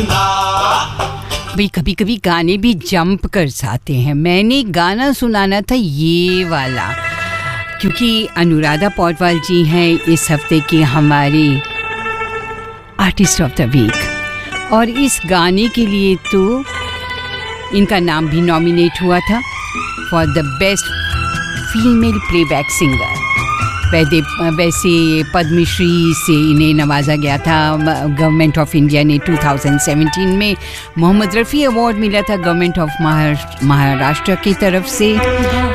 भाई कभी कभी गाने भी जंप कर जाते हैं। मैंने गाना सुनाना था ये वाला, क्योंकि अनुराधा पौडवाल जी हैं इस हफ्ते की हमारी आर्टिस्ट ऑफ द वीक, और इस गाने के लिए तो इनका नाम भी नॉमिनेट हुआ था for the best female playback singer. वैसे पद्मश्री से इन्हें नवाजा गया था गवर्नमेंट ऑफ इंडिया ने 2017 में। मोहम्मद रफ़ी अवार्ड मिला था गवर्नमेंट ऑफ महाराष्ट्र की तरफ से।